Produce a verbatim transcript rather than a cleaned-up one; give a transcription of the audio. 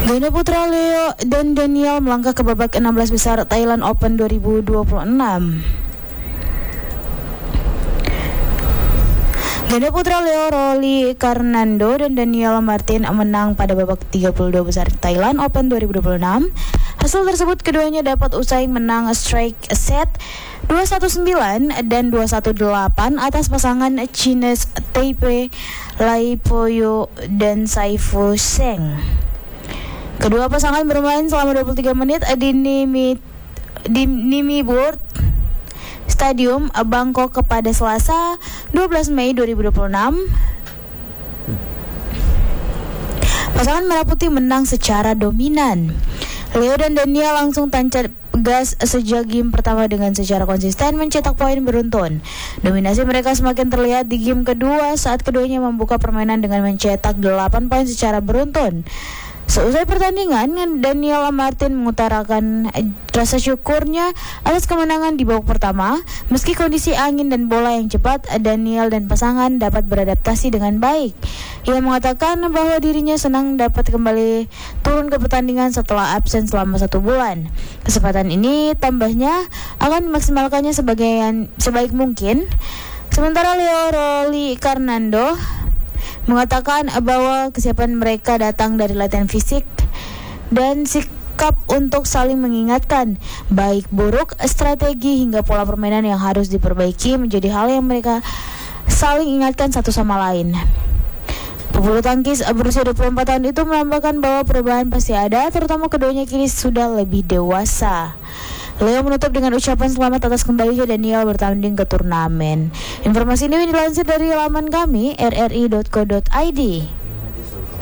Ganda putra Leo dan Daniel melangkah ke babak enam belas besar Thailand Open dua ribu dua puluh enam. Ganda putra Leo Rolly Karnando dan Daniel Martin menang pada babak tiga puluh dua besar Thailand Open dua ribu dua puluh enam. Hasil tersebut keduanya dapat usai menang straight set dua satu sembilan dan dua satu delapan atas pasangan Chinese Taipei Lai Poyo dan Saifu Seng. Kedua pasangan bermain selama dua puluh tiga menit di Nimi di Nimiburt Stadium Bangkok pada Selasa dua belas Mei dua ribu dua puluh enam. Pasangan Merah Putih menang secara dominan. Leo dan Daniel langsung tancap gas sejak game pertama dengan secara konsisten mencetak poin beruntun. Dominasi mereka semakin terlihat di game kedua saat keduanya membuka permainan dengan mencetak delapan poin secara beruntun. Seusai pertandingan, Daniel Martin mengutarakan rasa syukurnya atas kemenangan di babak pertama. Meski kondisi angin dan bola yang cepat, Daniel dan pasangan dapat beradaptasi dengan baik. Ia mengatakan bahwa dirinya senang dapat kembali turun ke pertandingan setelah absen selama satu bulan. Kesempatan ini tambahnya akan dimaksimalkannya sebagai sebaik mungkin. Sementara Leo Rolly Karnando mengatakan bahwa kesiapan mereka datang dari latihan fisik dan sikap untuk saling mengingatkan baik buruk strategi hingga pola permainan yang harus diperbaiki menjadi hal yang mereka saling ingatkan satu sama lain. Pebulu tangkis berusia dua puluh empat tahun itu melambangkan bahwa perubahan pasti ada, terutama keduanya kini sudah lebih dewasa. Leo menutup dengan ucapan selamat atas kembalinya Daniel bertanding ke turnamen. Informasi ini dilansir dari laman kami r r i dot co dot i d.